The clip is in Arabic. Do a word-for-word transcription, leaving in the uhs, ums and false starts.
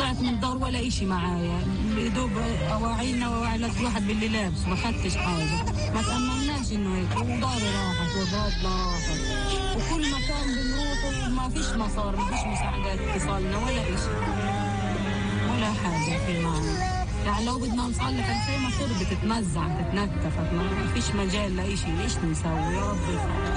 طلعت من الدار ولا إشي معايا، دوب أواعينا وأواعي واحد باللي لابس، ما خدتش حاجة، ما تأملناش إنه هيك، وداري راحت وأولادنا راحت، وكل مكان بنروحه ما فيش مصار، ما فيش مساعدات اتصالنا ولا إشي ولا حاجة في معنا. يعني لو بدنا نصلح الخيمة صرت تتمزع تتنكفت، ما فيش مجال لإشي، إيش نسوي يا رب الخير.